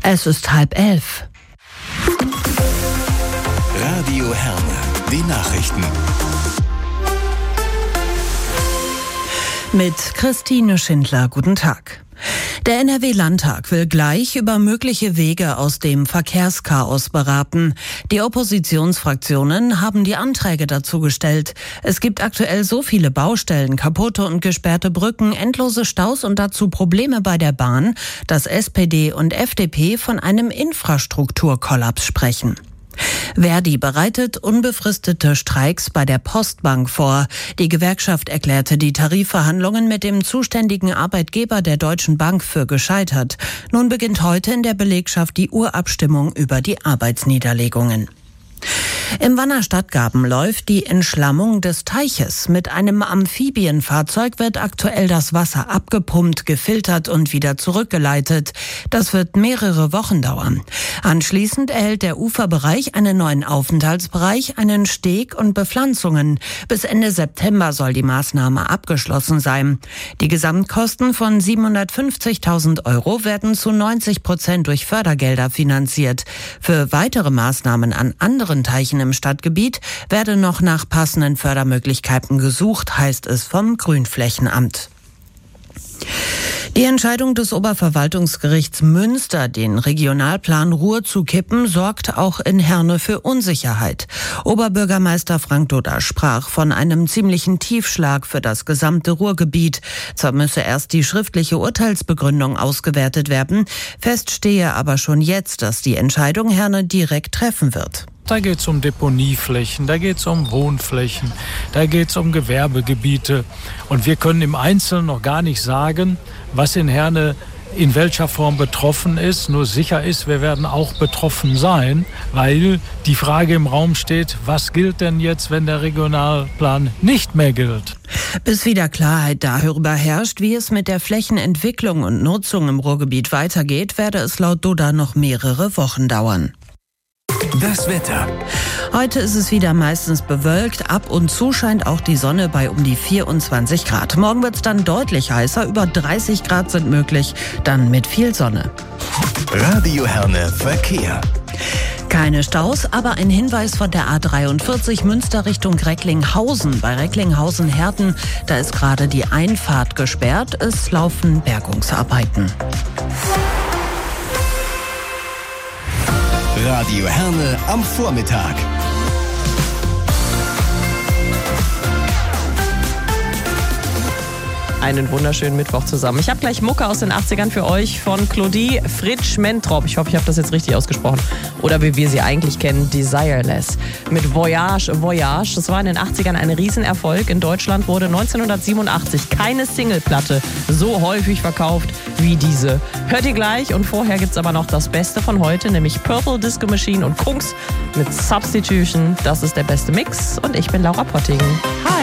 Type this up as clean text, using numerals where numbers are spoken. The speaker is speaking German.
Es ist 10:30. Radio Herne, die Nachrichten. Mit Christine Schindler, guten Tag. Der NRW-Landtag will gleich über mögliche Wege aus dem Verkehrschaos beraten. Die Oppositionsfraktionen haben die Anträge dazu gestellt. Es gibt aktuell so viele Baustellen, kaputte und gesperrte Brücken, endlose Staus und dazu Probleme bei der Bahn, dass SPD und FDP von einem Infrastrukturkollaps sprechen. Verdi bereitet unbefristete Streiks bei der Postbank vor. Die Gewerkschaft erklärte die Tarifverhandlungen mit dem zuständigen Arbeitgeber der Deutschen Bank für gescheitert. Nun beginnt heute in der Belegschaft die Urabstimmung über die Arbeitsniederlegungen. Im Wanner-Stadtgaben läuft die Entschlammung des Teiches. Mit einem Amphibienfahrzeug wird aktuell das Wasser abgepumpt, gefiltert und wieder zurückgeleitet. Das wird mehrere Wochen dauern. Anschließend erhält der Uferbereich einen neuen Aufenthaltsbereich, einen Steg und Bepflanzungen. Bis Ende September soll die Maßnahme abgeschlossen sein. Die Gesamtkosten von 750.000 € werden zu 90% durch Fördergelder finanziert. Für weitere Maßnahmen an anderen Teichen im Stadtgebiet werde noch nach passenden Fördermöglichkeiten gesucht, heißt es vom Grünflächenamt. Die Entscheidung des Oberverwaltungsgerichts Münster, den Regionalplan Ruhr zu kippen, sorgt auch in Herne für Unsicherheit. Oberbürgermeister Frank Dodder sprach von einem ziemlichen Tiefschlag für das gesamte Ruhrgebiet. Zwar müsse erst die schriftliche Urteilsbegründung ausgewertet werden, fest stehe aber schon jetzt, dass die Entscheidung Herne direkt treffen wird. Da geht es um Deponieflächen, da geht es um Wohnflächen, da geht es um Gewerbegebiete. Und wir können im Einzelnen noch gar nicht sagen, was in Herne in welcher Form betroffen ist. Nur sicher ist, wir werden auch betroffen sein, weil die Frage im Raum steht, was gilt denn jetzt, wenn der Regionalplan nicht mehr gilt? Bis wieder Klarheit darüber herrscht, wie es mit der Flächenentwicklung und Nutzung im Ruhrgebiet weitergeht, werde es laut Dodder noch mehrere Wochen dauern. Das Wetter. Heute ist es wieder meistens bewölkt. Ab und zu scheint auch die Sonne bei um die 24 Grad. Morgen wird es dann deutlich heißer. Über 30 Grad sind möglich. Dann mit viel Sonne. Radio Herne Verkehr. Keine Staus, aber ein Hinweis von der A43 Münster Richtung Recklinghausen. Bei Recklinghausen-Herten, da ist gerade die Einfahrt gesperrt. Es laufen Bergungsarbeiten. Radio Herne am Vormittag. Einen wunderschönen Mittwoch zusammen. Ich habe gleich Mucke aus den 80ern für euch von Claudie Fritsch-Mentrop. Ich hoffe, ich habe das jetzt richtig ausgesprochen. Oder wie wir sie eigentlich kennen, Desireless. Mit Voyage. Das war in den 80ern ein Riesenerfolg. In Deutschland wurde 1987 keine Singleplatte so häufig verkauft wie diese. Hört ihr gleich. Und vorher gibt es aber noch das Beste von heute, nämlich Purple Disco Machine und Kungs mit Substitution. Das ist der beste Mix. Und ich bin Laura Potting. Hi.